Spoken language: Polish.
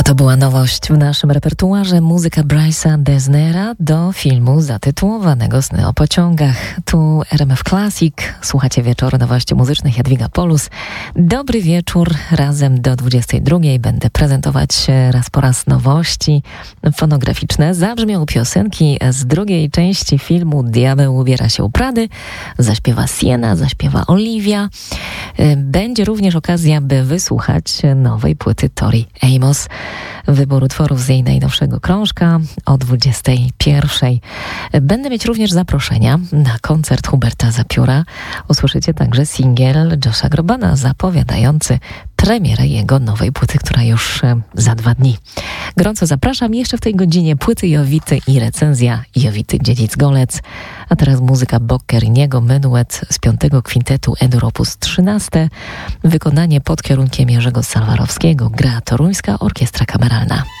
To była nowość w naszym repertuarze, muzyka Bryce'a Desnera do filmu zatytułowanego Sny o pociągach. Tu RMF Classic, słuchacie wieczoru nowości muzycznych, Jadwiga Polus. Dobry wieczór, razem do 22. Będę prezentować raz po raz nowości fonograficzne. Zabrzmią piosenki z drugiej części filmu Diabeł ubiera się u Prady. Zaśpiewa Sienna, zaśpiewa Olivia. Będzie również okazja, by wysłuchać nowej płyty Tori Amos. Wybór utworów z jej najnowszego krążka o 21. Będę mieć również zaproszenia na koncert Huberta Zapióra. Usłyszycie także singiel Josha Grobana zapowiadający premierę jego nowej płyty, która już za 2 dni. Gorąco zapraszam jeszcze w tej godzinie płyty Jowity i recenzja Jowity Dziedzic-Golec. A teraz muzyka Boccheriniego, menuet z 5. kwintetu Edur op. 13. Wykonanie pod kierunkiem Jerzego Salwarowskiego. Gra Toruńska Orkiestra Kameralna.